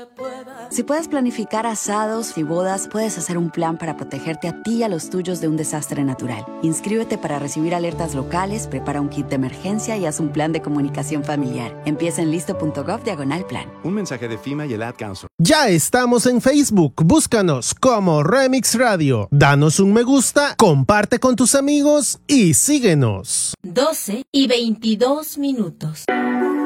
Si puedes planificar asados y bodas, puedes hacer un plan para protegerte a ti y a los tuyos de un desastre natural. Inscríbete para recibir alertas locales, prepara un kit de emergencia y haz un plan de comunicación familiar. Empieza en listo.gov/plan. Un mensaje de FEMA y el Ad Council. Ya estamos en Facebook. Búscanos como Remix Radio. Danos un me gusta, comparte con tus amigos y síguenos. 12:22.